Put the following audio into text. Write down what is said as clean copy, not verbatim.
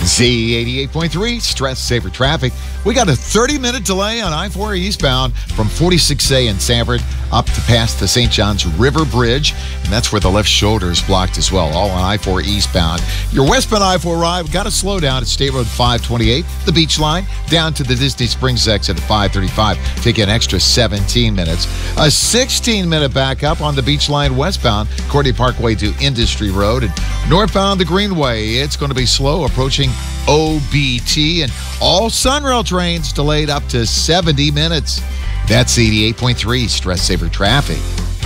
Z88.3, Stress Saver Traffic. We got a 30-minute delay on I-4 eastbound from 46A in Sanford up to past the St. Johns River Bridge. And that's where the left shoulder is blocked as well, all on I-4 eastbound. Your westbound I-4 ride, got to slow down at State Road 528, the beach line, down to the Disney Springs exit at 535. Take an extra 17 minutes. A 16-minute backup on the beach line westbound, Courtney Parkway to Industry Road. And northbound the Greenway, it's going to be slow approaching OBT. And all Sunrail trains delayed up to 70 minutes. That's 88.3 Stress Saver Traffic.